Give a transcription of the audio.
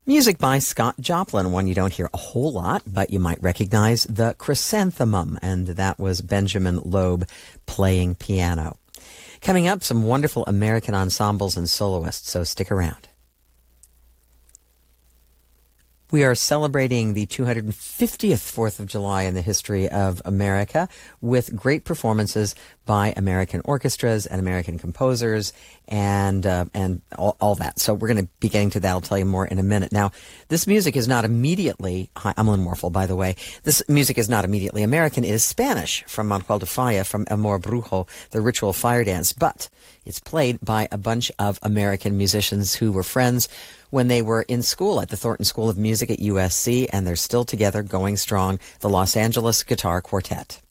Music by Scott Joplin, one you don't hear a whole lot, but you might recognize the Chrysanthemum, and that was Benjamin Loeb playing piano. Coming up, some wonderful American ensembles and soloists, so stick around. We are celebrating the 250th 4th of July in the history of America with great performances by American orchestras and American composers and all that. So we're going to be getting to that. I'll tell you more in a minute. Now, this music is not immediately, hi, I'm Lynn Morphle, by the way. This music is not immediately American. It is Spanish from Manuel de Falla, from Amor Brujo, the ritual fire dance. But it's played by a bunch of American musicians who were friends when they were in school at the Thornton School of Music at USC, and they're still together, going strong, the Los Angeles Guitar Quartet.